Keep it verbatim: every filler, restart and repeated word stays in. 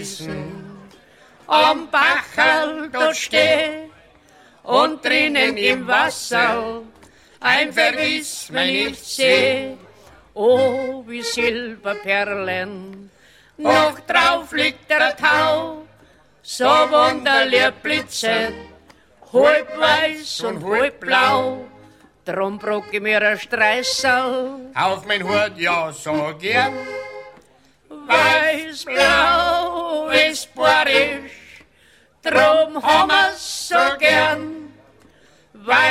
Wiesen am Bachel dort steh und drinnen im Wasser ein Verlies man nicht seh. Oh, wie Silberperlen, noch drauf liegt der Tau, so wunderlich blitzet, halb weiß und halb blau. Drum brauch ich mir ein Streißel auf mein Hut, ja, so gern. Weiß-blau ist borisch, drum haben wir's so gern. Weiß